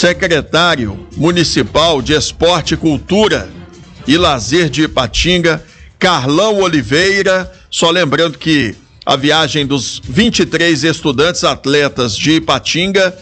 secretário municipal de Esporte, Cultura e Lazer de Ipatinga, Carlão Oliveira. Só lembrando que a viagem dos 23 estudantes atletas de Ipatinga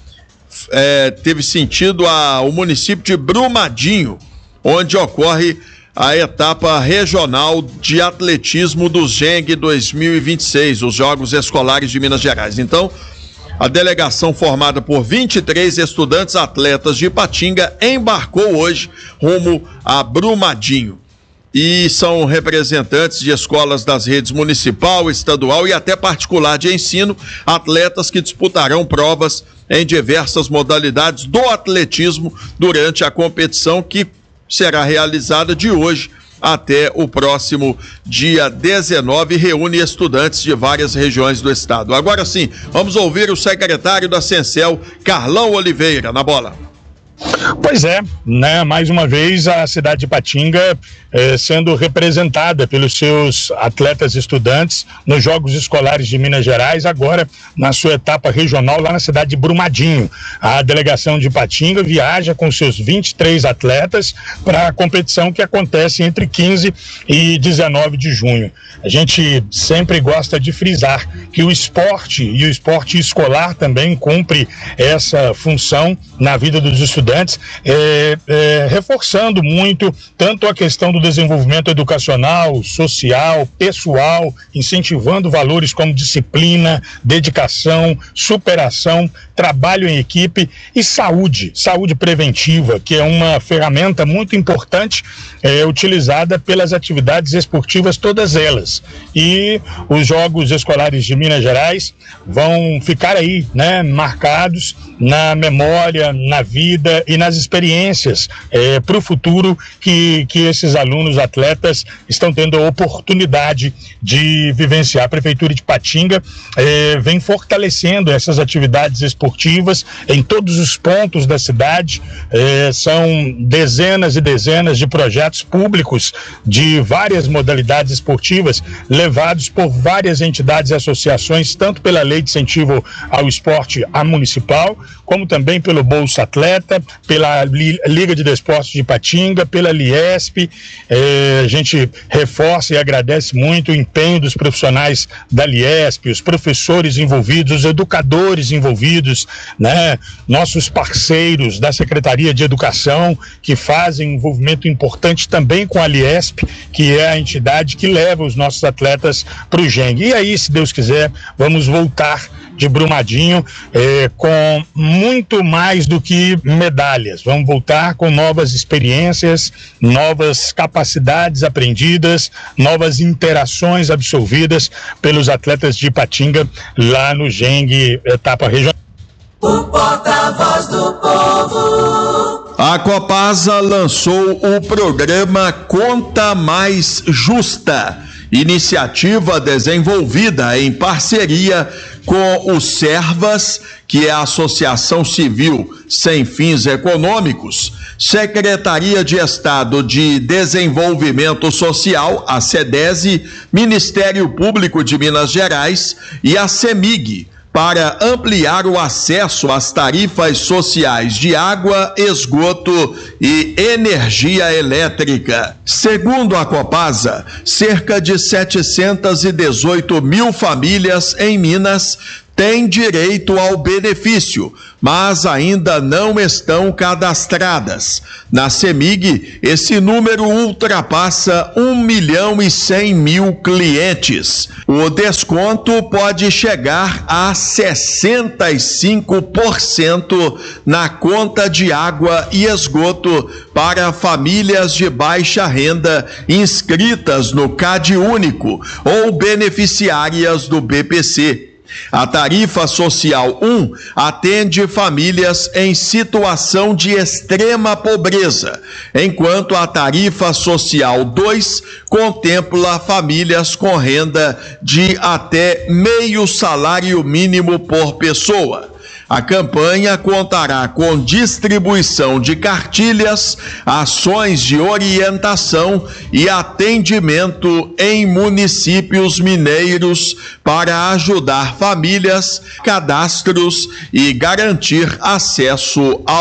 teve sentido ao município de Brumadinho, onde ocorre a etapa regional de atletismo do GENG 2026, os Jogos Escolares de Minas Gerais. Então, a delegação formada por 23 estudantes atletas de Ipatinga embarcou hoje rumo a Brumadinho. E são representantes de escolas das redes municipal, estadual e até particular de ensino, atletas que disputarão provas em diversas modalidades do atletismo durante a competição, que será realizada de hoje até o próximo dia 19, reúne estudantes de várias regiões do estado. Agora sim, vamos ouvir o secretário da Cencel, Carlão Oliveira, na bola. Pois é, né? Mais uma vez a cidade de Ipatinga sendo representada pelos seus atletas estudantes nos Jogos Escolares de Minas Gerais, agora na sua etapa regional lá na cidade de Brumadinho. A delegação de Ipatinga viaja com seus 23 atletas para a competição que acontece entre 15 e 19 de junho. A gente sempre gosta de frisar que o esporte e o esporte escolar também cumpre essa função na vida dos estudantes, reforçando muito tanto a questão do desenvolvimento educacional, social, pessoal, incentivando valores como disciplina, dedicação, superação, trabalho em equipe e saúde preventiva, que é uma ferramenta muito importante utilizada pelas atividades esportivas, todas elas. E os Jogos Escolares de Minas Gerais vão ficar aí, né, marcados na memória, na vida e nas experiências para o futuro que esses alunos, atletas, estão tendo a oportunidade de vivenciar. A Prefeitura de Ipatinga vem fortalecendo essas atividades esportivas em todos os pontos da cidade. São dezenas e dezenas de projetos públicos de várias modalidades esportivas levados por várias entidades e associações, tanto pela Lei de Incentivo ao Esporte Municipal, como também pelo Bolsa Atleta, pela Liga de Desportos de Ipatinga, pela Liesp. A gente reforça e agradece muito o empenho dos profissionais da Liesp, os professores envolvidos, os educadores envolvidos, né? Nossos parceiros da Secretaria de Educação, que fazem um envolvimento importante também com a Liesp, que é a entidade que leva os nossos atletas para o GENG. E aí, se Deus quiser, vamos voltar de Brumadinho com muito mais do que medalhas. Vamos voltar com novas experiências, novas capacidades aprendidas, novas interações absorvidas pelos atletas de Ipatinga lá no GENG etapa regional. O porta-voz do povo. A Copasa lançou o programa Conta Mais Justa, iniciativa desenvolvida em parceria com o Servas, que é a Associação Civil Sem Fins Econômicos, Secretaria de Estado de Desenvolvimento Social, a SEDESE, Ministério Público de Minas Gerais e a CEMIG, para ampliar o acesso às tarifas sociais de água, esgoto e energia elétrica. Segundo a Copasa, cerca de 718 mil famílias em Minas têm direito ao benefício, mas ainda não estão cadastradas. Na CEMIG, esse número ultrapassa 1.100.000 clientes. O desconto pode chegar a 65% na conta de água e esgoto para famílias de baixa renda inscritas no CAD Único ou beneficiárias do BPC. A tarifa social 1 atende famílias em situação de extrema pobreza, enquanto a tarifa social 2 contempla famílias com renda de até meio salário mínimo por pessoa. A campanha contará com distribuição de cartilhas, ações de orientação e atendimento em municípios mineiros para ajudar famílias, cadastros e garantir acesso ao